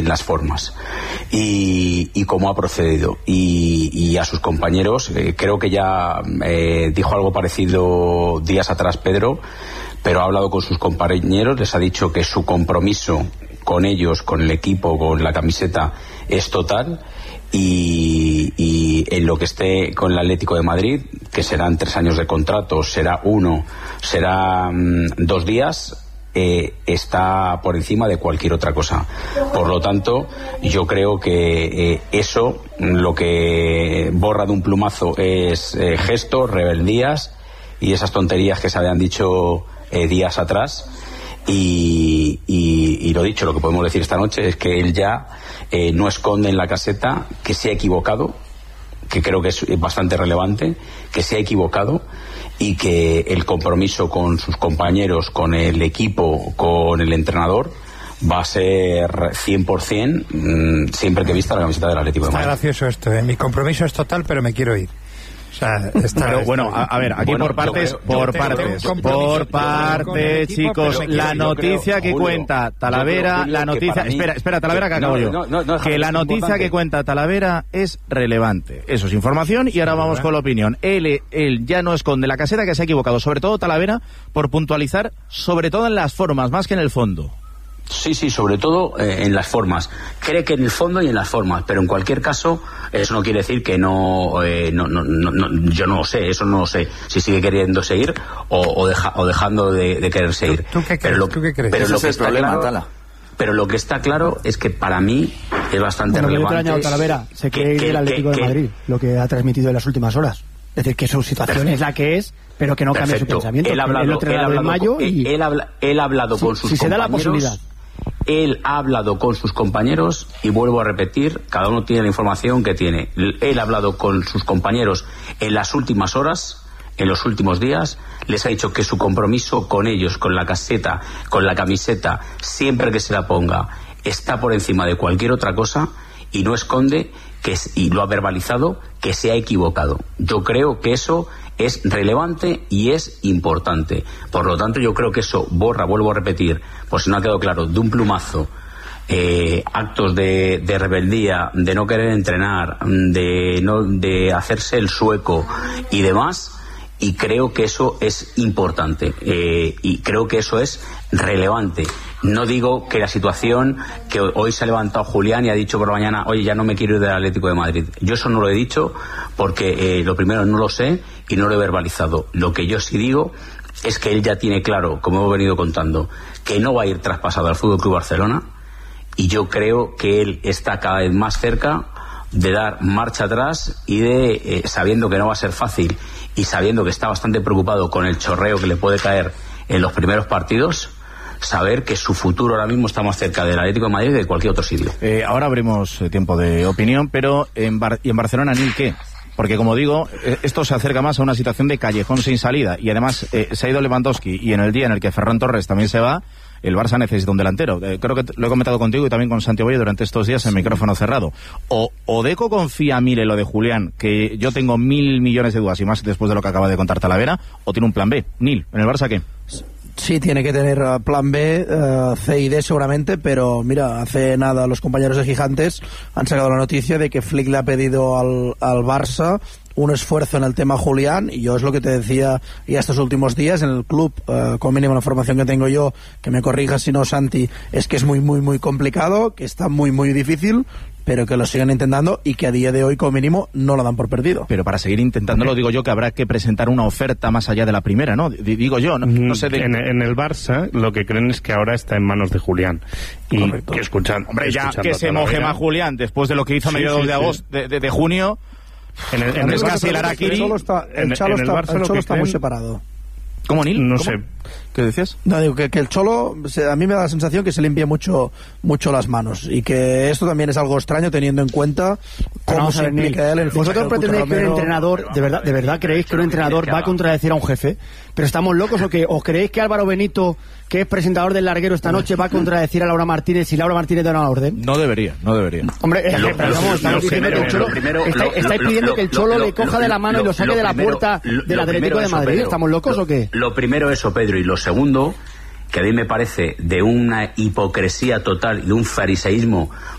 las formas y cómo ha procedido. Y a sus compañeros, creo que ya dijo algo parecido días atrás Pedro, pero ha hablado con sus compañeros, les ha dicho que su compromiso con ellos, con el equipo, con la camiseta es total. Y en lo que esté con el Atlético de Madrid, que serán 3 años de contrato, será 1, será 2 días, está por encima de cualquier otra cosa. Por lo tanto, yo creo que eso, lo que borra de un plumazo es gestos, rebeldías y esas tonterías que se habían dicho días atrás. Y lo dicho, lo que podemos decir esta noche es que él ya no esconde en la caseta que se ha equivocado, que creo que es bastante relevante, que se ha equivocado y que el compromiso con sus compañeros, con el equipo, con el entrenador va a ser 100% siempre que vista la camiseta del Atlético de Madrid. Está gracioso esto, mi compromiso es total, pero me quiero ir. O sea, pero bueno, a ver, aquí por partes, chicos. La noticia que cuenta Talavera, la noticia... Espera, Talavera, que acabo yo. Que la noticia que cuenta Talavera es relevante. Eso es información y ahora vamos con la opinión. Él ya no esconde la caseta, que se ha equivocado, sobre todo Talavera, por puntualizar, sobre todo en las formas, más que en el fondo. Sí, sobre todo en las formas. Cree que en el fondo y en las formas, pero en cualquier caso, eso no quiere decir que no, yo no lo sé, eso no lo sé, si sigue queriendo seguir o dejando de querer seguir. ¿Tú qué crees? Pero lo que está claro, Tala. Pero lo que está claro es que para mí es bastante relevante. Pero Talavera, se quiere ir el Atlético de Madrid, lo que ha transmitido en las últimas horas. Es decir, que su situación es la que es, pero que no cambia su pensamiento. Él ha hablado con sus compañeros. Si se da la posibilidad. Él ha hablado con sus compañeros y vuelvo a repetir, cada uno tiene la información que tiene. Él ha hablado con sus compañeros en las últimas horas, en los últimos días, les ha dicho que su compromiso con ellos, con la caseta, con la camiseta, siempre que se la ponga, está por encima de cualquier otra cosa y no esconde, y lo ha verbalizado, que se ha equivocado. Yo creo que eso es relevante y es importante. Por lo tanto, yo creo que eso borra, vuelvo a repetir, por si no ha quedado claro, de un plumazo, actos de rebeldía, de no querer entrenar, de hacerse el sueco y demás. Y creo que eso es importante y creo que eso es relevante. No digo que la situación que hoy se ha levantado Julián y ha dicho por la mañana, oye, ya no me quiero ir del Atlético de Madrid. Yo eso no lo he dicho porque lo primero no lo sé y no lo he verbalizado. Lo que yo sí digo es que él ya tiene claro, como hemos venido contando, que no va a ir traspasado al FC Barcelona y yo creo que él está cada vez más cerca de dar marcha atrás y de, sabiendo que no va a ser fácil y sabiendo que está bastante preocupado con el chorreo que le puede caer en los primeros partidos, saber que su futuro ahora mismo está más cerca del Atlético de Madrid que de cualquier otro sitio. Ahora abrimos tiempo de opinión, pero en Barcelona, ¿ni qué? Porque, como digo, esto se acerca más a una situación de callejón sin salida y además se ha ido Lewandowski y en el día en el que Ferran Torres también se va, el Barça necesita un delantero. Creo que lo he comentado contigo y también con Santiago Boye durante estos días en micrófono cerrado. O Deco confía a mil en lo de Julián, que yo tengo 1.000 millones de dudas y más después de lo que acaba de contar Talavera, o tiene un plan B. Nil, ¿en el Barça qué? Sí, tiene que tener plan B, C y D seguramente, pero mira, hace nada los compañeros de Gigantes han sacado la noticia de que Flick le ha pedido al Barça un esfuerzo en el tema Julián, y yo es lo que te decía ya estos últimos días en el club, con mínimo la formación que tengo yo, que me corrijas si no, Santi, es que es muy muy muy complicado, que está muy muy difícil, pero que lo sigan intentando y que a día de hoy como mínimo no lo dan por perdido. Pero para seguir intentándolo, digo yo que habrá que presentar una oferta más allá de la primera, ¿no? Digo yo, no sé de... En el Barça lo que creen es que ahora está en manos de Julián. Y correcto. Que escuchan, hombre, ya que se moje más Julián después de lo que hizo a mediados de agosto, de junio. Es casi el Araquiri. El Cholo está muy separado. ¿Cómo, Nil? No ¿Cómo? sé. ¿Qué decías? No, digo que el Cholo, a mí me da la sensación que se limpia mucho las manos, y que esto también es algo extraño teniendo en cuenta cómo se implica él en el fichaje. ¿Vosotros pretendéis que un entrenador, de verdad creéis que un entrenador va a contradecir a un jefe? ¿Pero estamos locos o qué? ¿O creéis que Álvaro Benito, que es presentador del Larguero esta noche, va a contradecir a Laura Martínez si Laura Martínez da una orden? No debería. Hombre, estamos diciendo que el Cholo... ¿Estáis pidiendo que el Cholo le coja de la mano y lo saque de la puerta del Atlético de Madrid? ¿Estamos locos o qué? Lo primero eso, Pedro, y lo segundo, que a mí me parece de una hipocresía total y de un fariseísmo